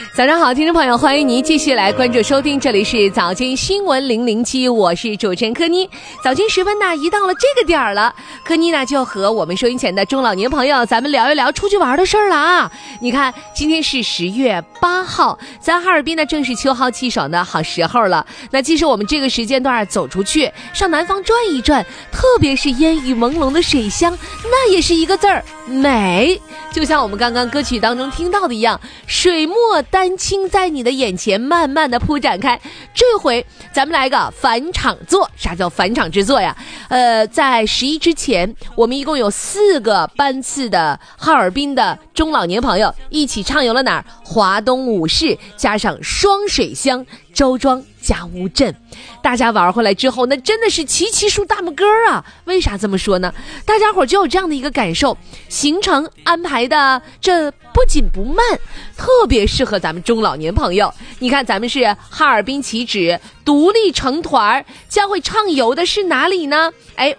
早上好，听众朋友，欢迎您继续来关注收听，这里是早间新闻007，我是主持人柯妮。早间时分呢，一到了这个点儿了，柯妮呢就和我们收音前的中老年朋友，咱们聊一聊出去玩的事儿了啊。你看，今天是10月8号，在哈尔滨呢正是秋蒿气爽的好时候了。那其实我们这个时间段走出去，上南方转一转，特别是烟雨朦胧的水乡，那也是一个字儿美。就像我们刚刚歌曲当中听到的一样，水墨丹青在你的眼前慢慢的铺展开。这回咱们来个返场作。啥叫返场之作呀？在11之前，我们一共有4个班次的哈尔滨的中老年朋友一起畅游了哪儿？华东五市加上双水乡、周庄加乌镇。大家玩回来之后，那真的是齐齐竖大拇哥啊！为啥这么说呢？大家伙就有这样的一个感受，行程安排的这不紧不慢，特别适合咱们中老年朋友。你看，咱们是哈尔滨起止，独立成团，将会畅游的是哪里呢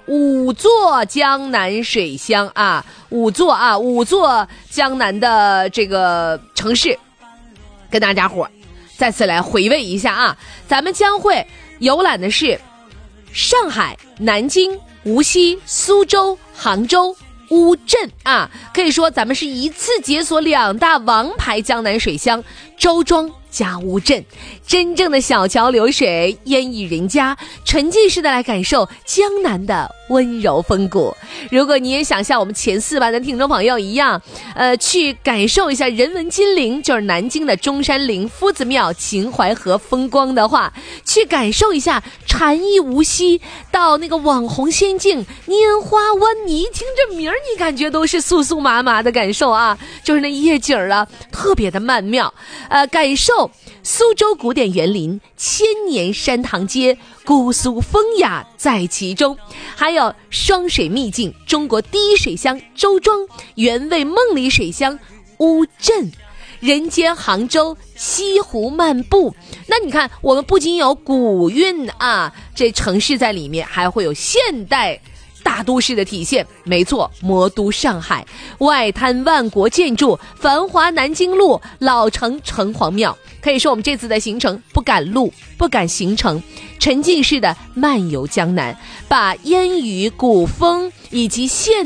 ？5座江南水乡啊，5座江南的这个城市，跟大家伙再次来回味一下啊。咱们将会游览的是上海、南京、无锡、苏州、杭州、乌镇啊，可以说咱们是一次解锁2大王牌江南水乡，周庄加乌镇，真正的小桥流水，烟雨人家，沉浸式的来感受江南的温柔风骨。如果你也想像我们前4班的听众朋友一样，去感受一下人文金陵，就是南京的中山陵、夫子庙、秦淮河风光的话，去感受一下禅意无锡，到那个网红仙境拈花湾，你一听这名儿，你感觉都是酥酥麻麻的感受啊，就是那夜景啊，特别的曼妙。感受苏州古典园林、千年山塘街，姑苏风雅在其中。还有双水秘境，中国第一水乡周庄，原味梦里水乡乌镇，人间杭州，西湖漫步。那你看，我们不仅有古韵啊，这城市在里面，还会有现代大都市的体现。没错，魔都上海，外滩万国建筑，繁华南京路，老城城隍庙。可以说我们这次的行程不赶路，不赶行程，沉浸式的漫游江南，把烟雨、古风以及现